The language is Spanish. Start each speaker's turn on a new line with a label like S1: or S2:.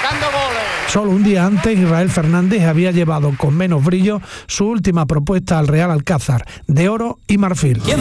S1: marcando goles.
S2: Solo un día antes, Israel Fernández había llevado con menos brillo su última propuesta al Real Alcázar, de oro y marfil.